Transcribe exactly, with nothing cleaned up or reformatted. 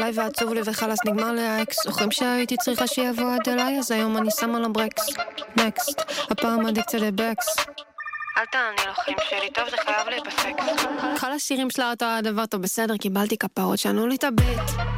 עליי ועצוב לי וחלס נגמר לי האקס. זוכרים שהייתי צריכה שיבוא עד אליי, אז היום אני שמה לה ברקס. נקסט, הפעם אדיקציה לבקס. אל תעני לחיים שלי, טוב זה חייב להיפסק. כל השירים שלה אותו הדבר טוב בסדר, קיבלתי כפרות שענו לי את הבית.